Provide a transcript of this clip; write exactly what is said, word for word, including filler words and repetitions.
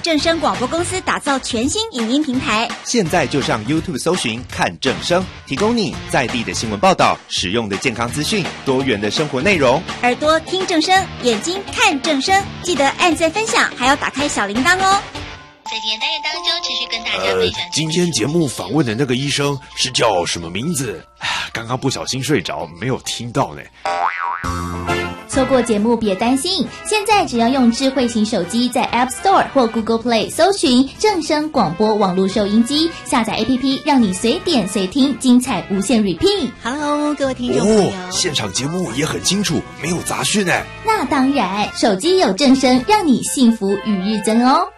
正声广播公司打造全新影音平台， 现在就上 YouTube 搜寻看正声，提供你在地的新闻报道、实用的健康资讯、多元的生活内容。 耳朵听正声，眼睛看正声，记得按赞分享，还要打开小铃铛哦。 在今天单元当中，持续跟大家分享、 呃。今天节目访问的那个医生是叫什么名字？刚刚不小心睡着，没有听到呢。 错过节目别担心，现在只要用智慧型手机在 App Store 或 Google Play 搜寻正声广播网络收音机，下载 A P P 让你随点随听，精彩无限 repeat。 Hello， 各位听众朋友、 哦、现场节目也很清楚，没有杂讯呢。 那当然，手机有正声，让你幸福与日增哦。